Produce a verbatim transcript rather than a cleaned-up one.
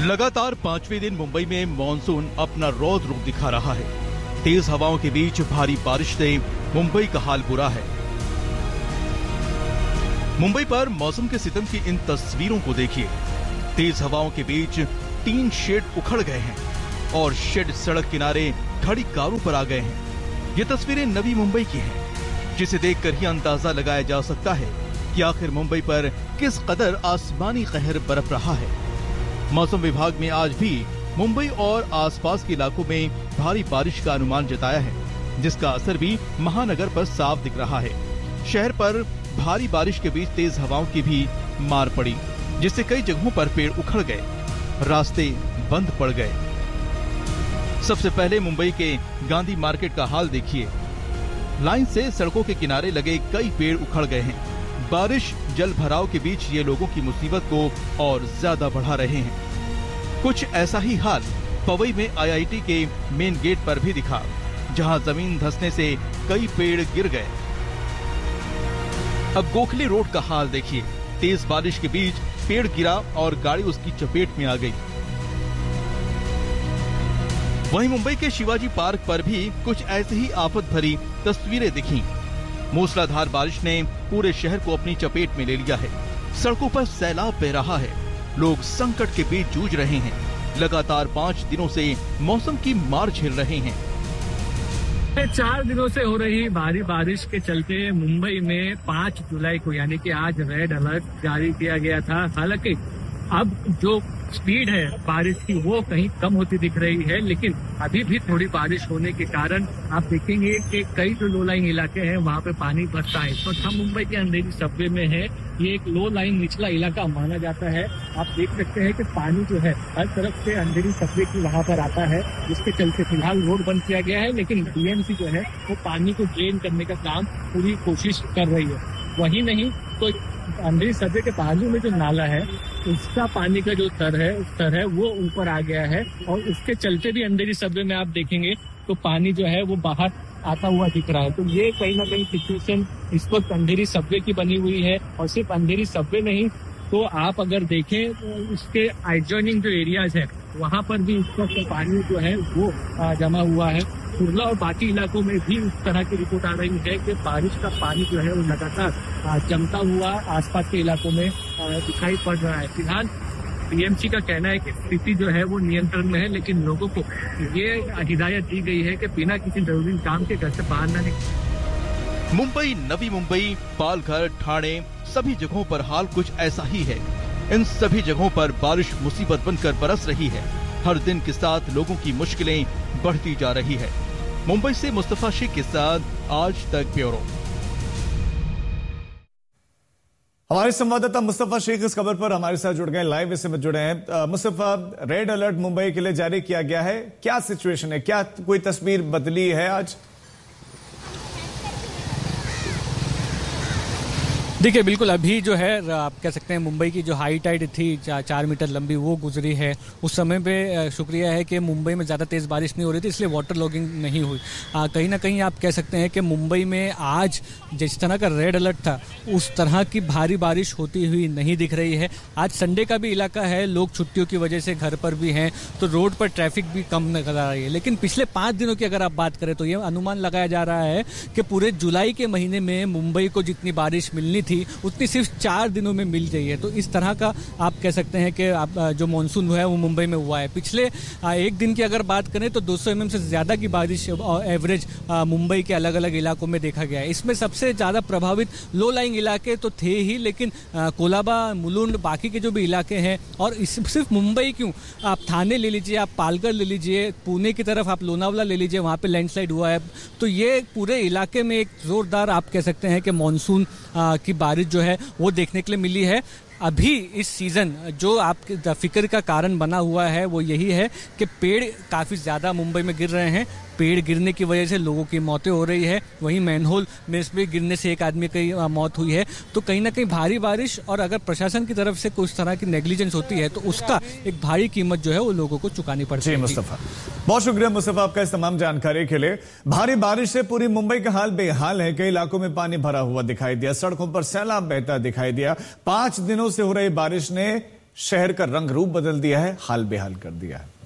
लगातार पांचवें दिन मुंबई में मॉनसून अपना रौद्र रूप दिखा रहा है। तेज हवाओं के बीच भारी बारिश से मुंबई का हाल बुरा है। मुंबई पर मौसम के सितम की इन तस्वीरों को देखिए। तेज हवाओं के बीच तीन शेड उखड़ गए हैं और शेड सड़क किनारे खड़ी कारों पर आ गए हैं। ये तस्वीरें नवी मुंबई की हैं, जिसे देखकर ही अंदाजा लगाया जा सकता है कि आखिर मुंबई पर किस कदर आसमानी कहर बरप रहा है। मौसम विभाग ने आज भी मुंबई और आसपास के इलाकों में भारी बारिश का अनुमान जताया है, जिसका असर भी महानगर पर साफ दिख रहा है। शहर पर भारी बारिश के बीच तेज हवाओं की भी मार पड़ी, जिससे कई जगहों पर पेड़ उखड़ गए, रास्ते बंद पड़ गए। सबसे पहले मुंबई के गांधी मार्केट का हाल देखिए। लाइन से सड़कों के किनारे लगे कई पेड़ उखड़ गए हैं। बारिश जल भराव के बीच ये लोगों की मुसीबत को और ज्यादा बढ़ा रहे हैं। कुछ ऐसा ही हाल पवई में आई आई टी के मेन गेट पर भी दिखा, जहां जमीन धंसने से कई पेड़ गिर गए। अब गोखले रोड का हाल देखिए। तेज बारिश के बीच पेड़ गिरा और गाड़ी उसकी चपेट में आ गई। वहीं मुंबई के शिवाजी पार्क पर भी कुछ ऐसी ही आफत भरी तस्वीरें दिखीं। मूसलाधार बारिश ने पूरे शहर को अपनी चपेट में ले लिया है। सड़कों पर सैलाब बह रहा है। लोग संकट के बीच जूझ रहे हैं। लगातार पाँच दिनों से मौसम की मार झेल रहे हैं। चार दिनों से हो रही भारी बारिश के चलते मुंबई में पाँच जुलाई को यानी कि आज रेड अलर्ट जारी किया गया था। हालांकि अब जो स्पीड है बारिश की वो कहीं कम होती दिख रही है, लेकिन अभी भी थोड़ी बारिश होने के कारण आप देखेंगे कि कई जो लो लाइन इलाके हैं वहाँ पे पानी भरता है। तो हम मुंबई के अंधेरी सबवे में है। ये एक लो लाइन निचला इलाका माना जाता है। आप देख सकते हैं कि पानी जो है हर तरफ से अंधेरी सबवे की वहाँ पर आता है, जिसके चलते फिलहाल रोड बंद किया गया है, लेकिन बी एम सी जो है वो पानी को ड्रेन करने का काम पूरी कोशिश कर रही है। वही नहीं तो अंधेरी सबवे के बाजू में जो नाला है उसका पानी का जो स्तर है स्तर है वो ऊपर आ गया है, और उसके चलते भी अंधेरी सबवे में आप देखेंगे तो पानी जो है वो बाहर आता हुआ दिख रहा है। तो ये कहीं ना कहीं सिचुएशन इस वक्त अंधेरी सबवे की बनी हुई है। और सिर्फ अंधेरी सबवे नहीं तो आप अगर देखें तो उसके एडजॉइनिंग जो एरियाज है वहाँ पर भी इस वक्त पानी जो है वो जमा हुआ है। कुर्ला और बाकी इलाकों में भी इस तरह की रिपोर्ट आ रही है कि बारिश का पानी जो है वो लगातार जमता हुआ आसपास के इलाकों में दिखाई पड़ रहा है। फिलहाल पी एम सी का कहना है कि स्थिति जो है वो नियंत्रण में है, लेकिन लोगों को ये हिदायत दी गई है कि बिना किसी जरूरी काम के घर से बाहर न निकलें। मुंबई, नवी मुंबई, पालघर, ठाणे सभी जगहों पर हाल कुछ ऐसा ही है। इन सभी जगहों पर बारिश मुसीबत बनकर बरस रही है। हर दिन के साथ लोगों की मुश्किलें बढ़ती जा रही है। मुंबई से मुस्तफा शेख के साथ आज तक ब्यूरो। हमारे संवाददाता मुस्तफा शेख इस खबर पर हमारे साथ जुड़ गए, लाइव इससे में जुड़े हैं। मुस्तफा, रेड अलर्ट मुंबई के लिए जारी किया गया है, क्या सिचुएशन है? क्या कोई तस्वीर बदली है आज? देखिए, बिल्कुल अभी जो है आप कह सकते हैं मुंबई की जो हाई टाइड थी चा, चार मीटर लंबी वो गुजरी है। उस समय पे शुक्रिया है कि मुंबई में ज़्यादा तेज़ बारिश नहीं हो रही थी, इसलिए वाटर लॉगिंग नहीं हुई। आ, कहीं ना कहीं आप कह सकते हैं कि मुंबई में आज जिस तरह का रेड अलर्ट था उस तरह की भारी बारिश होती हुई नहीं दिख रही है। आज संडे का भी इलाका है, लोग छुट्टियों की वजह से घर पर भी हैं, तो रोड पर ट्रैफिक भी कम नजर आ रही है। लेकिन पिछले पाँच दिनों की अगर आप बात करें तो ये अनुमान लगाया जा रहा है कि पूरे जुलाई के महीने में मुंबई को जितनी बारिश मिलनी थी उतनी सिर्फ चार दिनों में मिल गई है। तो इस तरह का आप कह सकते हैं कि आप जो मानसून हुआ है वो मुंबई में हुआ है। पिछले एक दिन की अगर बात करें तो दो सौ एम एम से ज़्यादा की बारिश एवरेज मुंबई के अलग अलग इलाकों में देखा गया है। इसमें सबसे ज़्यादा प्रभावित लो लाइंग इलाके तो थे ही, लेकिन कोलाबा, मुलुंड, बाकी के जो भी इलाके हैं, और इस सिर्फ मुंबई क्यों, आप थाने ले लीजिए, आप पालघर ले लीजिए, पुणे की तरफ आप लोनावला ले लीजिए, वहाँ पे लैंडस्लाइड हुआ है। तो ये पूरे इलाके में एक जोरदार आप कह सकते हैं कि मानसून की बारिश जो है वो देखने के लिए मिली है। अभी इस सीजन जो आपके फिक्र का कारण बना हुआ है वो यही है कि पेड़ काफ़ी ज़्यादा मुंबई में गिर रहे हैं। पेड़ गिरने की वजह से लोगों की मौतें हो रही है। वहीं मैनहोल में इसमें गिरने से एक आदमी की मौत हुई है। तो कहीं ना कहीं भारी बारिश और अगर प्रशासन की तरफ से कुछ तरह की नेग्लिजेंस होती है तो उसका एक भारी कीमत जो है वो लोगों को चुकानी पड़ती है। मुस्तफा, बहुत शुक्रिया मुस्तफा आपका इस तमाम जानकारी के लिए। भारी बारिश से पूरी मुंबई का हाल बेहाल है। कई इलाकों में पानी भरा हुआ दिखाई दिया, सड़कों पर सैलाब बहता दिखाई दिया। पांच दिनों से हो रही बारिश ने शहर का रंग रूप बदल दिया है, हाल बेहाल कर दिया है।